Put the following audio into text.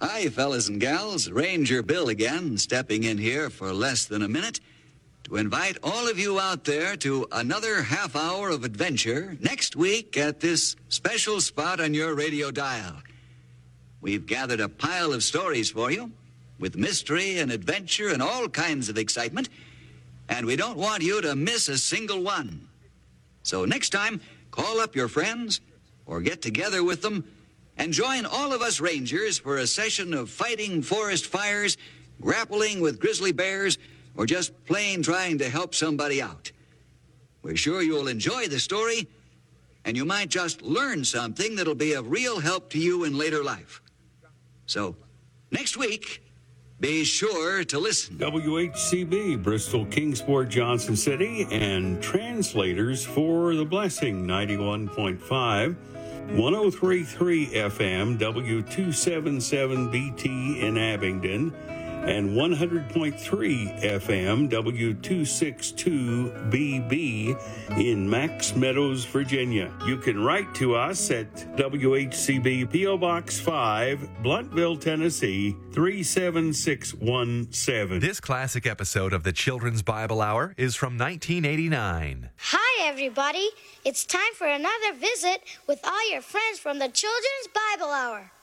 Hi, fellas and gals. Ranger Bill again, stepping in here for less than a minute to invite all of you out there to another half hour of adventure next week at this special spot on your radio dial. We've gathered a pile of stories for you with mystery and adventure and all kinds of excitement, and we don't want you to miss a single one. So next time, call up your friends or get together with them and join all of us Rangers for a session of fighting forest fires, grappling with grizzly bears, or just plain trying to help somebody out. We're sure you'll enjoy the story, and you might just learn something that'll be of real help to you in later life. So, next week, be sure to listen. WHCB, Bristol, Kingsport, Johnson City, and translators for The Blessing, 91.5. 103.3 FM, W277BT in Abingdon, and 100.3 FM, W262BB in Max Meadows, Virginia. You can write to us at WHCB P.O. Box 5, Bluntville, Tennessee, 37617. This classic episode of the Children's Bible Hour is from 1989. Hi, everybody. It's time for another visit with all your friends from the Children's Bible Hour.